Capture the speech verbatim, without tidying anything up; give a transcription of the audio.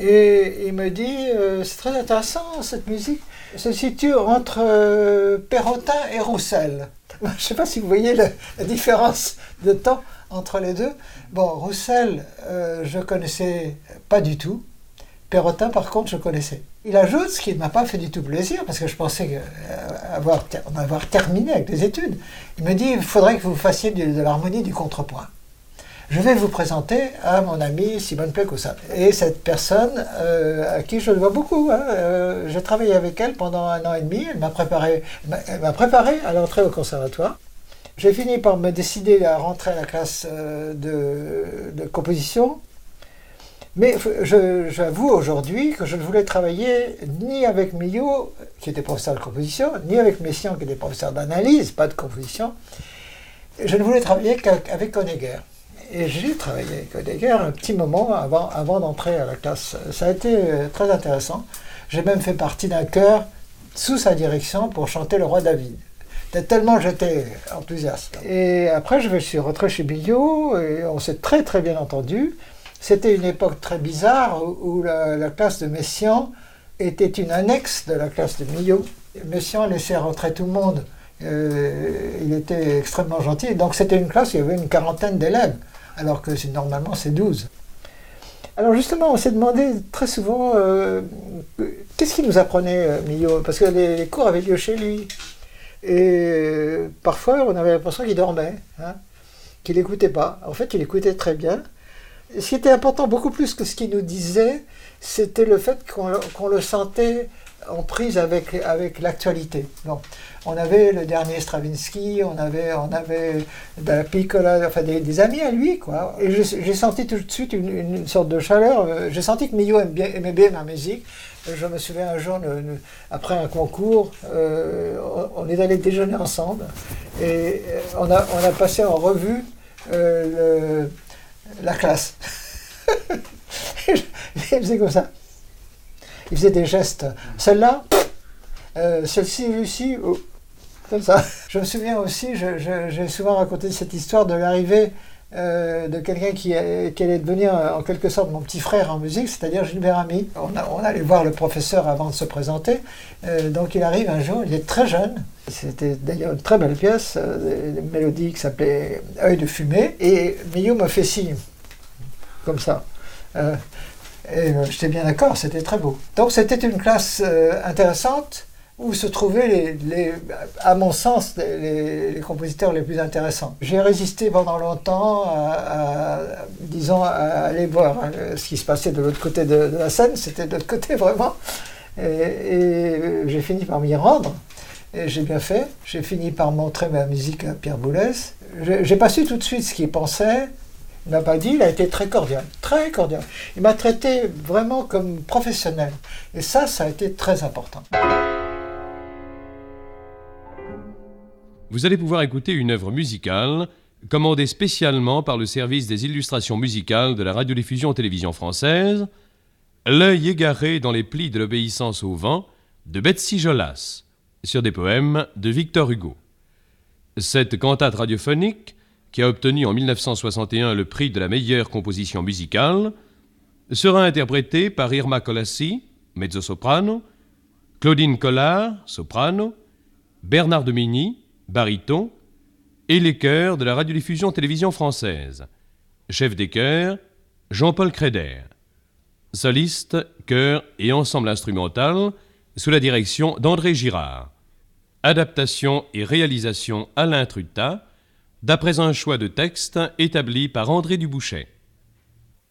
Et il me dit, euh, c'est très intéressant cette musique, elle se situe entre euh, Perrotin et Roussel. Je ne sais pas si vous voyez le, la différence de temps entre les deux. Bon, Roussel, euh, je ne connaissais pas du tout. Perrotin, par contre, je connaissais. Il ajoute, ce qui ne m'a pas fait du tout plaisir, parce que je pensais euh, avoir, en avoir terminé avec les études. Il me dit, il faudrait que vous fassiez de, de l'harmonie du contrepoint. Je vais vous présenter à mon amie Simone Pécossa. Et cette personne, euh, à qui je le vois beaucoup, hein, euh, j'ai travaillé avec elle pendant un an et demi, elle m'a préparé, elle m'a préparé à l'entrée au conservatoire. J'ai fini par me décider à rentrer à la classe euh, de, de composition. Mais je, j'avoue aujourd'hui que je ne voulais travailler ni avec Milhaud, qui était professeur de composition, ni avec Messiaen, qui était professeur d'analyse, pas de composition. Je ne voulais travailler qu'avec Honegger. Et j'ai travaillé avec Honegger un petit moment avant, avant d'entrer à la classe. Ça a été très intéressant. J'ai même fait partie d'un chœur sous sa direction pour chanter le roi David. Tellement j'étais enthousiaste. Et après, je suis rentré chez Milhaud et on s'est très très bien entendu. C'était une époque très bizarre où, où la, la classe de Messiaen était une annexe de la classe de Milhaud. Messiaen laissait rentrer tout le monde. Euh, il était extrêmement gentil. Donc c'était une classe où il y avait une quarantaine d'élèves, alors que c'est, normalement c'est douze. Alors justement, on s'est demandé très souvent euh, qu'est-ce qu'il nous apprenait euh, Milhaud, parce que les, les cours avaient lieu chez lui. Et euh, parfois, on avait l'impression qu'il dormait, hein, qu'il n'écoutait pas. En fait, il écoutait très bien. Ce qui était important, beaucoup plus que ce qu'il nous disait, c'était le fait qu'on, qu'on le sentait en prise avec, avec l'actualité. Bon, on avait le dernier Stravinsky, on avait, on avait de la Piccola, enfin des, des amis à lui, quoi. Et je, j'ai senti tout de suite une, une sorte de chaleur. J'ai senti que Milhaud aimait bien, aimait bien ma musique. Je me souviens un jour, le, le, après un concours, euh, on, on est allé déjeuner ensemble et on a, on a passé en revue euh, le, la classe. Il faisait comme ça. Il faisait des gestes. Celle-là, euh, celle-ci, Lucie, oh, comme ça. Je me souviens aussi, je, je, j'ai souvent raconté cette histoire de l'arrivée euh, de quelqu'un qui, qui allait devenir en quelque sorte mon petit frère en musique, c'est-à-dire Gilles Bérami. On, a, on allait voir le professeur avant de se présenter. Euh, donc il arrive un jour, il est très jeune. C'était d'ailleurs une très belle pièce, euh, une mélodie qui s'appelait Œil de fumée. Et Milhaud me fait signe, comme ça. Euh, et euh, j'étais bien d'accord, c'était très beau. Donc c'était une classe euh, intéressante où se trouvaient, les, les, à mon sens, les, les compositeurs les plus intéressants. J'ai résisté pendant longtemps à, à, disons, à aller voir ce qui se passait de l'autre côté de, de la scène. C'était de l'autre côté vraiment. Et, et j'ai fini par m'y rendre. Et j'ai bien fait. J'ai fini par montrer ma musique à Pierre Boulez. Je, j'ai pas su tout de suite ce qu'il pensait. Il m'a pas dit, il a été très cordial, très cordial. Il m'a traité vraiment comme professionnel. Et ça, ça a été très important. Vous allez pouvoir écouter une œuvre musicale commandée spécialement par le service des illustrations musicales de la radiodiffusion télévision française, L'œil égaré dans les plis de l'obéissance au vent de Betsy Jolas, sur des poèmes de Victor Hugo. Cette cantate radiophonique, qui a obtenu en mille neuf cent soixante et un le prix de la meilleure composition musicale, sera interprétée par Irma Colassi, mezzo-soprano, Claudine Collard, soprano, Bernard Domini, baryton, et les chœurs de la radiodiffusion télévision française. Chef des chœurs, Jean-Paul Créder. Soliste, chœur et ensemble instrumental, sous la direction d'André Girard. Adaptation et réalisation Alain Trutta, d'après un choix de texte établi par André Dubouchet.